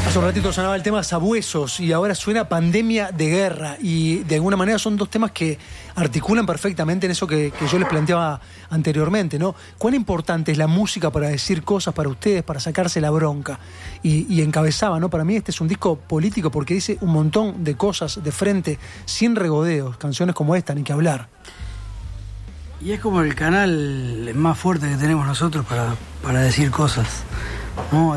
Hace un ratito sonaba el tema Sabuesos y ahora suena Pandemia de Guerra, y de alguna manera son dos temas que articulan perfectamente en eso que yo les planteaba anteriormente, ¿no? ¿Cuán importante es la música para decir cosas para ustedes, para sacarse la bronca? Y encabezaba, ¿no? Para mí este es un disco político porque dice un montón de cosas de frente, sin regodeos, canciones como esta, ni que hablar. Y es como el canal más fuerte que tenemos nosotros para decir cosas, ¿no?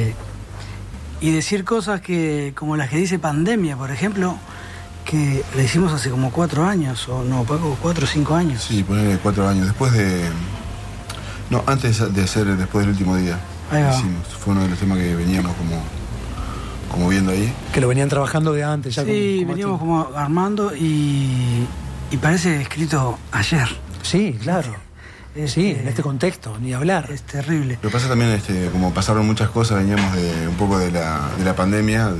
Y decir cosas que, como las que dice Pandemia, por ejemplo, que le hicimos hace como 4 años, o no, Paco, 4 o 5 años. Sí, ponele 4 años, después de... No, antes de hacer Después del Último Día. Ahí va. Hicimos. Fue uno de los temas que veníamos como viendo ahí. Que lo venían trabajando de antes ya. Sí, como veníamos como armando y parece escrito ayer. Sí, claro. Sí, en este contexto, ni hablar. Es terrible. Lo que pasa también, como pasaron muchas cosas, veníamos un poco de la pandemia,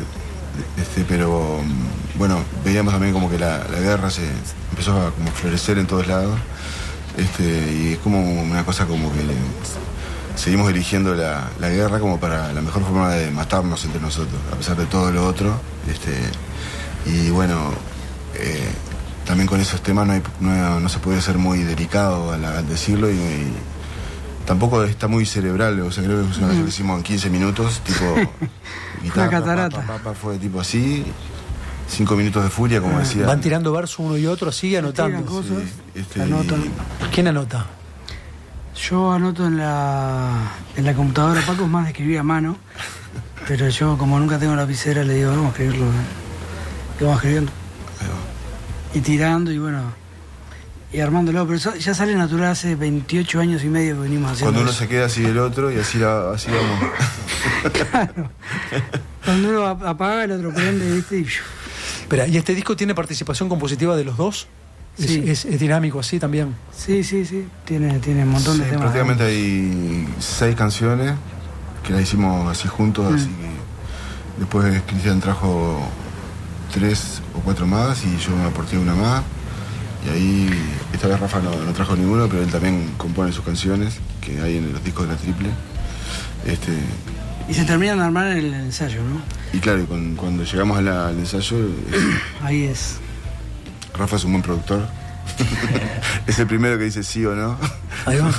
pero bueno, veíamos también como que la guerra se empezó a como florecer en todos lados, y es como una cosa como que seguimos eligiendo la guerra como para la mejor forma de matarnos entre nosotros, a pesar de todo lo otro, y bueno, también con esos temas no se puede ser muy delicado al decirlo, y tampoco está muy cerebral. O sea, creo que es una canción que hicimos en 15 minutos, tipo guitarra, catarata. Fue tipo así, 5 minutos de furia, como decía. Van tirando versos uno y otro, así anotando. Cosas, sí, anotan. ¿Quién anota? Yo anoto en la computadora. Paco es más de escribir a mano, pero yo, como nunca tengo lapicera, le digo, vamos a escribirlo. Y vamos escribiendo. Y tirando, y bueno, y armándolo, pero eso ya sale natural. Hace 28 años y medio que venimos haciendo. Cuando uno eso. se queda así del otro, y así vamos. Claro. Cuando uno apaga, el otro prende, ¿viste? Y... Espera, ¿y este disco tiene participación compositiva de los dos? Sí. ¿Es dinámico así también? Sí. Tiene un montón de temas. Prácticamente hay 6 canciones que las hicimos así juntos, así que después Cristian trajo 3 o 4 más y yo me aporté una más, y ahí esta vez Rafa no trajo ninguno, pero él también compone sus canciones que hay en los discos de la Triple, y se terminan de armar en el ensayo, ¿no? y claro, y cuando llegamos al ensayo, Ahí es. Rafa es un buen productor. Es el primero que dice sí o no. Ahí va.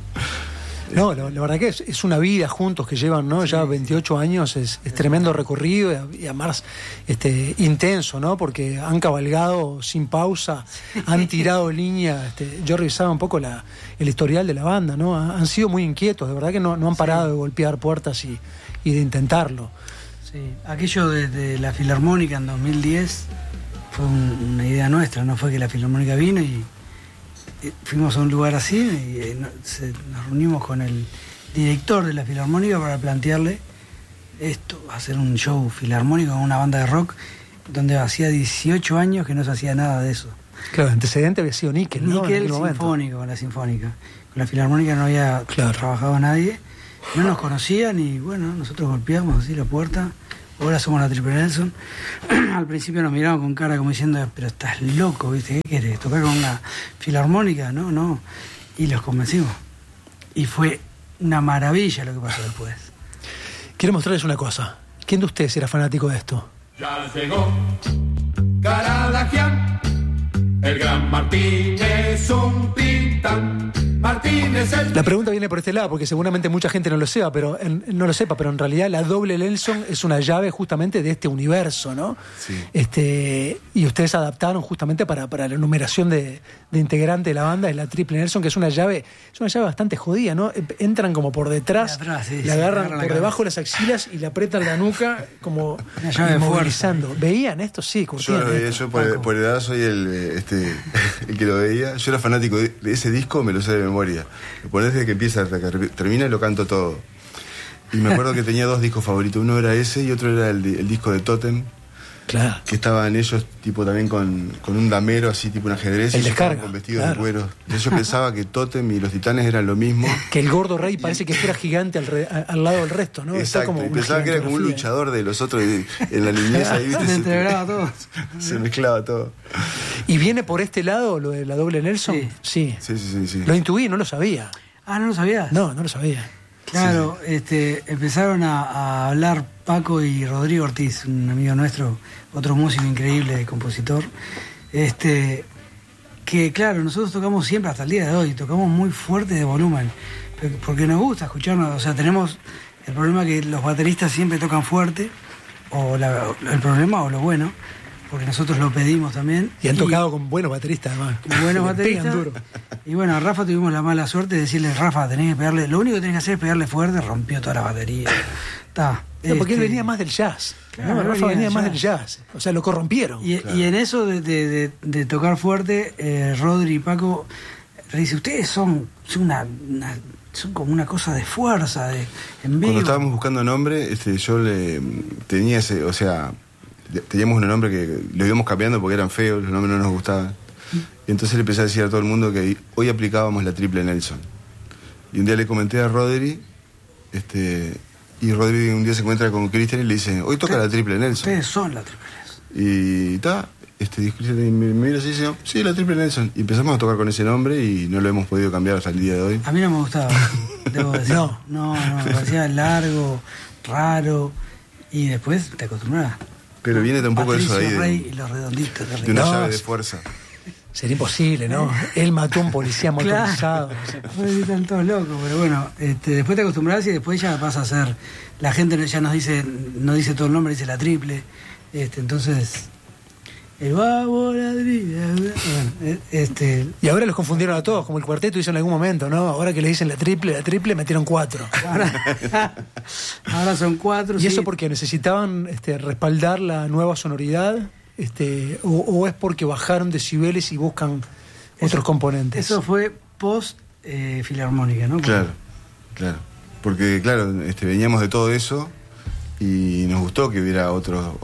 No, la verdad que es una vida juntos que llevan, ¿no? Ya 28 años, es tremendo recorrido, y además intenso, ¿no? Porque han cabalgado sin pausa, han tirado línea. Yo revisaba un poco el historial de la banda, ¿no? Han sido muy inquietos, de verdad que no han parado de golpear puertas y de intentarlo. Sí, aquello de la Filarmónica en 2010 fue una idea nuestra, no fue que la Filarmónica vino y fuimos a un lugar así y nos reunimos con el director de la Filarmónica para plantearle esto, hacer un show filarmónico con una banda de rock donde hacía 18 años que no se hacía nada de eso. Claro, el antecedente había sido Níquel, ¿no? Níquel Sinfónico, con la Sinfónica. Con la Filarmónica no había trabajado nadie, no nos conocían y bueno, nosotros golpeamos así la puerta. Ahora somos la Triple Nelson. Al principio nos miraban con cara como diciendo, pero estás loco, ¿viste? ¿Qué querés? ¿Tocar con una filarmónica? No. Y los convencimos. Y fue una maravilla lo que pasó después. Quiero mostrarles una cosa. ¿Quién de ustedes era fanático de esto? Ya llegó Caradagian, el gran Martínez, un tintán. Martínez el... La pregunta viene por este lado, porque seguramente mucha gente no lo sepa, pero en realidad la doble Nelson es una llave justamente de este universo, ¿no? Sí. Y ustedes adaptaron justamente para la numeración de integrantes de la banda, es la Triple Nelson, que es una llave bastante jodida, ¿no? Entran como por detrás, de atrás, sí, la agarran la por debajo de las axilas y le apretan la nuca como una llave inmovilizando. ¿Veían esto? Sí, curtían esto. Yo por edad soy el que lo veía. Yo era fanático de ese disco, me lo sé de memoria. Lo ponés desde que empieza hasta que termina y lo canto todo. Y me acuerdo que tenía 2 discos favoritos. Uno era ese y otro era el disco de Totem. Claro. Que estaban ellos tipo también con un damero así tipo un ajedrez. El y descarga, con vestidos claro. de cuero. Entonces yo pensaba que Totem y los Titanes eran lo mismo. Que el Gordo Rey parece que fuera gigante al lado del resto, ¿no? Exacto, Está como y pensaba que era como un luchador de los otros en la niñez ahí, ¿viste? Se integraba todo. Se mezclaba todo. ¿Y viene por este lado lo de la doble Nelson? Sí. Sí. Lo intuí, no lo sabía. Ah, ¿no lo sabías? No lo sabía. Claro, empezaron a hablar Paco y Rodrigo Ortiz, un amigo nuestro, otro músico increíble, compositor, que claro, nosotros tocamos siempre hasta el día de hoy, tocamos muy fuerte de volumen, porque nos gusta escucharnos, o sea, tenemos el problema que los bateristas siempre tocan fuerte, o el problema o lo bueno, porque nosotros lo pedimos también. Y han tocado con buenos bateristas, además. Buenos bateristas. Pegan duro. Y bueno, a Rafa tuvimos la mala suerte de decirle, Rafa, tenés que pegarle, lo único que tenés que hacer es pegarle fuerte, rompió toda la batería. No, porque él venía más del jazz. Claro, no, Rafa venía más jazz. del jazz. O sea, lo corrompieron. Y en eso de tocar fuerte, Rodri y Paco le dice, ustedes son como una cosa de fuerza, en vivo. Cuando estábamos buscando nombre, yo tenía ese, o sea, teníamos un nombre que lo íbamos cambiando porque eran feos, los nombres no nos gustaban. Y entonces le empecé a decir a todo el mundo que hoy aplicábamos la triple Nelson. Y un día le comenté a Rodri, y Rodri un día se encuentra con Cristian y le dice, hoy toca la triple Nelson. Ustedes son la triple Nelson. Y está, Cristian me mira así y dice, sí, la triple Nelson. Y empezamos a tocar con ese nombre y no lo hemos podido cambiar hasta el día de hoy. A mí no me gustaba, debo decir. No, me parecía largo, raro, y después te acostumbras. Pero viene tampoco Patricio eso ahí Rey y los redonditos de una No, llave de fuerza. Sería imposible, ¿no? Él mató a un policía motorizado. Claro, están todos locos, pero bueno, después te acostumbras y después ya pasa a ser, la gente ya no dice todo el nombre, dice la triple, entonces, el babo, la triple, bueno, Y ahora los confundieron a todos, como el cuarteto hizo en algún momento, ¿no? Ahora que le dicen la triple, metieron 4. ahora son 4. ¿Y eso porque necesitaban respaldar la nueva sonoridad? O es porque bajaron decibeles y buscan otros componentes? Eso fue post filarmónica, ¿no? Claro. Porque, claro, veníamos de todo eso y nos gustó que hubiera otro,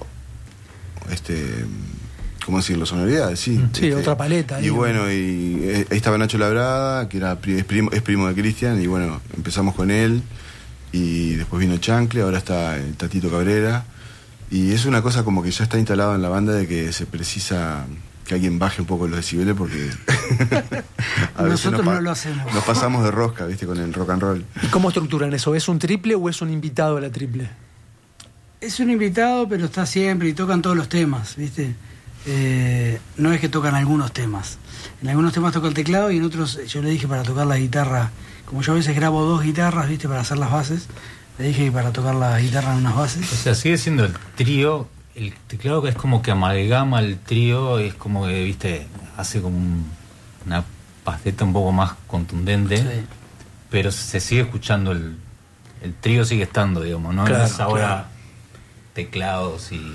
¿cómo decirlo? Sonoridades, sí. Sí, otra paleta. Y bueno, y ahí estaba Nacho Labrada, que es primo de Cristian, y bueno, empezamos con él, y después vino Chancle, ahora está el Tatito Cabrera, y es una cosa como que ya está instalado en la banda de que se precisa que alguien baje un poco los decibeles porque a veces nosotros no lo hacemos. Nos pasamos de rosca, ¿viste? Con el rock and roll. ¿Y cómo estructuran eso? ¿Es un triple o es un invitado a la triple? Es un invitado, pero está siempre y tocan todos los temas, ¿viste? No es que tocan algunos temas. En algunos temas toca el teclado y en otros yo le dije para tocar la guitarra. Como yo a veces grabo 2 guitarras, ¿viste? Para hacer las bases. Le dije para tocar la guitarra en unas bases. O sea, sigue siendo el trío. El teclado que es como que amalgama el trío, es como que, ¿viste? Hace como una pasteta un poco más contundente. Sí. Pero se sigue escuchando el trío, sigue estando, digamos, ¿no? Claro, es ahora claro. Teclados y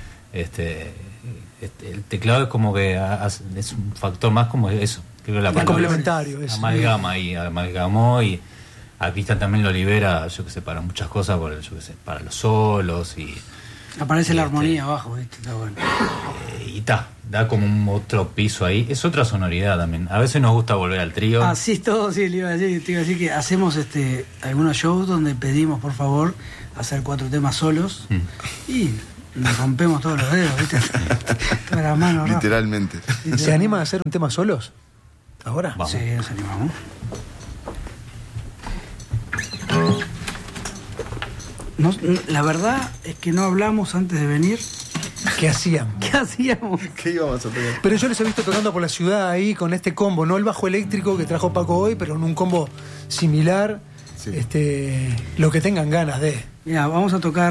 el teclado es como que es un factor más como eso. Creo que la es complementario. amalgamó y Cristian también lo libera, yo que sé, para muchas cosas, para los solos y aparece la armonía abajo, ¿viste? Está bueno. Y da como un otro piso ahí. Es otra sonoridad también. A veces nos gusta volver al trío. Así es todo, sí, te iba a decir que hacemos algunos shows donde pedimos, por favor, hacer 4 temas solos y nos rompemos todos los dedos, ¿viste? Todas las manos. Literalmente. ¿Se animan a hacer un tema solos? ¿Ahora? Vamos. Sí, nos animamos. La verdad es que no hablamos antes de venir. ¿Qué hacían? ¿Qué hacíamos? ¿Qué íbamos a pegar? Pero yo les he visto tocando por la ciudad ahí con este combo, no el bajo eléctrico que trajo Paco hoy, pero en un combo similar. Sí. Lo que tengan ganas de. Mira, vamos a tocar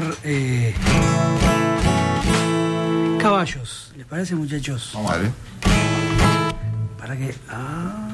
Caballos. ¿Les parece, muchachos? Vale. Para que...